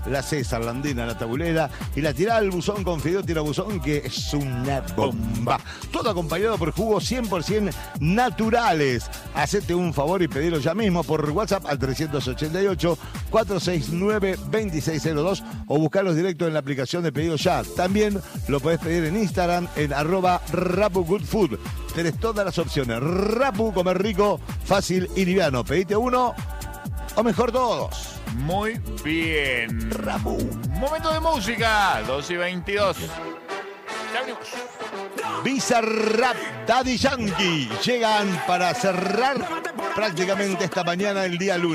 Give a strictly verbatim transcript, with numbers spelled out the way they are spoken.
la César, la Andina, la Tabulera y la tirada al buzón con Fideo Tirabuzón, que es una bomba. Todo acompañado por jugos cien por ciento naturales. Hacete un favor y pedilo ya mismo por WhatsApp al tres ocho ocho, cuatro seis nueve, dos seis cero dos o buscarlos directo en la aplicación de Pedido Ya. También lo podés pedir en Instagram en arroba Rapu Good Food. Tenés todas las opciones. Rapu, comer rico, fácil y liviano. Pedite uno o mejor todos. Muy bien. Rapu. Momento de música. dos y veintidós. Ya venimos. Bizarrap, Daddy Yankee llegan para cerrar prácticamente esta mañana el día lunes.